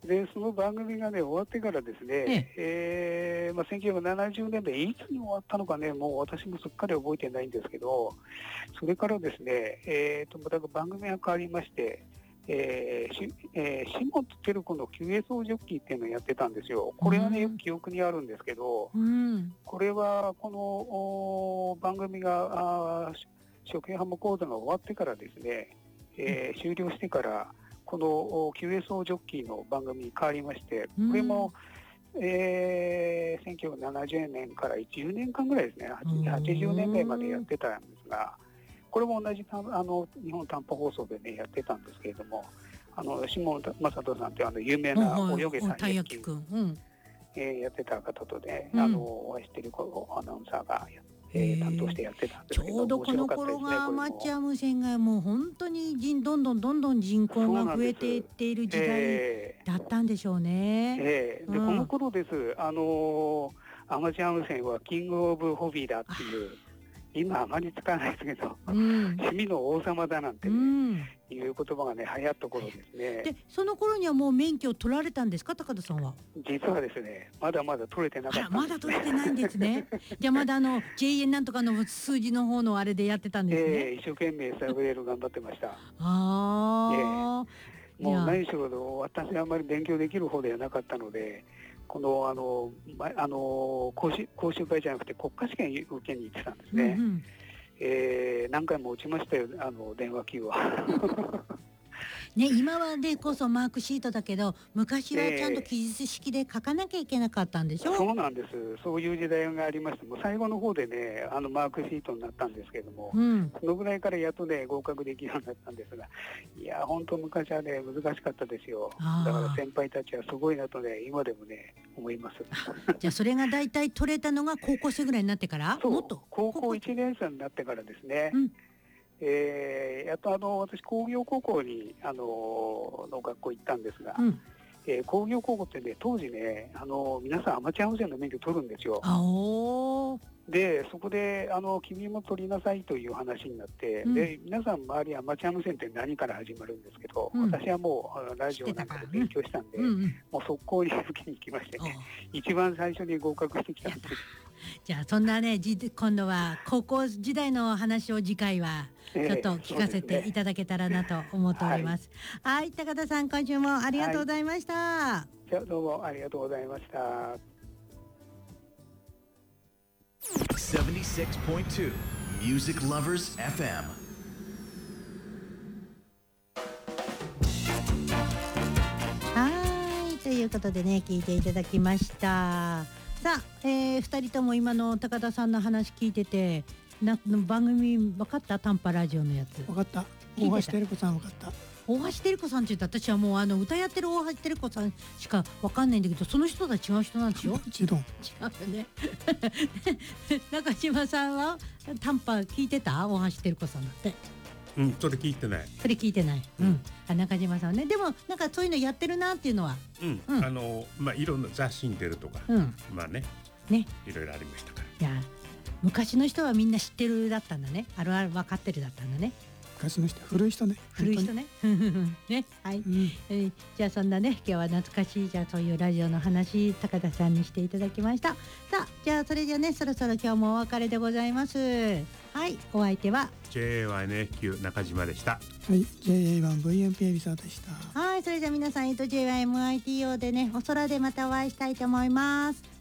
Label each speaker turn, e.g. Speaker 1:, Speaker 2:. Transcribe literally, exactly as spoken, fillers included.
Speaker 1: でその番組がね終わってからですね、えええーまあ、せんきゅうひゃくななじゅうねんだいいつに終わったのかね、もう私もすっかり覚えてないんですけど、それからですね、えー、とまた番組が変わりまして、えーしえー、下津照子のキューエスオージョッキーっていうのをやってたんですよ。これはね、よく記憶にあるんですけど、
Speaker 2: うん、
Speaker 1: これはこの番組が食品ハム講座が終わってからですね、えー、終了してからこの キューエスオー ジョッキーの番組に変わりまして、これも、えー、せんきゅうひゃくななじゅうねんからじゅうねんかんぐらいですね、はちじゅうねんだいまでやってたんですが、これも同じあの日本短波放送でねやってたんですけれども、あの下正人さんというあの有名な泳げさんやきくん、えー、やってた方とね、うん、あのお会いしているアナウンサーがやってえー、担当してやってたんですけど、
Speaker 2: ちょうどこの頃がアマチュア無線がもう本当に人どんどんどんどん人口が増えていっている時代だったんでしょうね。
Speaker 1: えーえー、で、うん、この頃です、あのー、アマチュア無線はキングオブホビーだっていう今あまり使わないですけど、うん、趣味の王様だなんてね、うん、いう言葉がね流行った頃ですね。
Speaker 2: でその頃にはもう免許を取られたんですか、高田さんは。
Speaker 1: 実はですねまだまだ取れてなかったんです、ね、
Speaker 2: まだ取れてないんですね。じゃあまだあの ジェイエヌ なんとかの数字の方のあれでやってたんですね。
Speaker 1: えー、一生懸命サブレール頑張ってました。
Speaker 2: あ、
Speaker 1: えー、もう何しろ私はあんまり勉強できる方ではなかったので、このあのあの講習講習会じゃなくて国家試験受けに行ってたんですね。うんうん、えー、何回も落ちましたよ、あの電話機は。
Speaker 2: ね、今はでこそマークシートだけど昔はちゃんと記述式で書かなきゃいけなかったんでしょ。
Speaker 1: えー、そうなんです。そういう時代がありまして、もう最後の方でねあのマークシートになったんですけども、うん、そのぐらいからやっとね合格できるようになったんですが、いや本当昔はね難しかったですよ。だから先輩たちはすごいなとね今でもね思います。
Speaker 2: じゃあそれがだいたい取れたのが高校生ぐらいになってから。
Speaker 1: そうもっと高校いちねん生になってからですね。うん、えー、やっとあの私工業高校にあのの学校行ったんですが、うん、えー、工業高校ってね当時ねあの皆さんアマチュア無線の免許取るんですよ。でそこであの君も取りなさいという話になって、うん、で皆さん周りアマチュア無線って何から始まるんですけど、うん、私はもうラジオなんかで勉強したんで、うん、もう速攻に受けに行きましてね、一番最初に合格してきたんです。
Speaker 2: じゃあそんなね今度は高校時代の話を次回はちょっと聞かせていただけたらなと思っております。えー、はい、はい、高田さん今週もありがとうございました。は
Speaker 1: い、じゃあどうもありがとうございました。
Speaker 3: セブンティシックスポイントツー Music Lovers エフエム。
Speaker 2: はい、ということでね聞いていただきました。さあ、えー、ふたりとも今の高田さんの話聞いててな番組分かった？短波ラジオのやつ
Speaker 4: 分かった。大橋照子さん分かった。
Speaker 2: 大橋照子さんって言ったら私はもうあの歌やってる大橋照子さんしか分かんないんだけど、その人とは違う人なんでしょ。も
Speaker 4: ちろん違
Speaker 2: うよね。中島さんは短波聞いてた？大橋照子さんだって。
Speaker 5: うん、それ聞いてない。
Speaker 2: それ聞いてない。うん。あ、中島さんね。でもなんかそういうのやってるなっていうのは。
Speaker 5: うん。うん、あのまあいろんな雑誌に出るとか、うん、まあね。ね。いろいろありましたから。
Speaker 2: いや昔の人はみんな知ってるだったんだね。あるある分かってるだったんだね。
Speaker 4: 昔の人、古い人ね。
Speaker 2: 古い人ね。ね、はい、うん、えー。じゃあそんなね今日は懐かしいじゃあそういうラジオの話高田さんにしていただきました。さあじゃあそれじゃあねそろそろ今日もお別れでございます。はい、お相手は
Speaker 5: ジェイエーワイエヌエフキュー 中島でした。
Speaker 4: はい、ジェイエーワンブイエムピー エビサーでした。
Speaker 2: はい、それじゃあ皆さん ジェイワイエムアイティーオー でねお空でまたお会いしたいと思います。